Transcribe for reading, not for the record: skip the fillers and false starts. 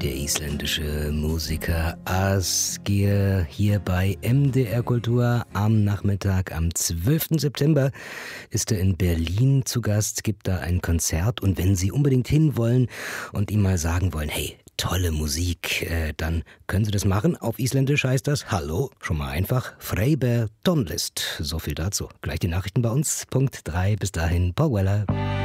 Der isländische Musiker Ásgeir hier bei MDR Kultur am Nachmittag. Am 12. September ist er in Berlin zu Gast, gibt da ein Konzert. Und wenn Sie unbedingt hinwollen und ihm mal sagen wollen, hey, tolle Musik, dann können Sie das machen. Auf Isländisch heißt das Hallo, schon mal einfach, Freiber Tonlist. So viel dazu. Gleich die Nachrichten bei uns. Punkt 3, bis dahin, Paul Weller.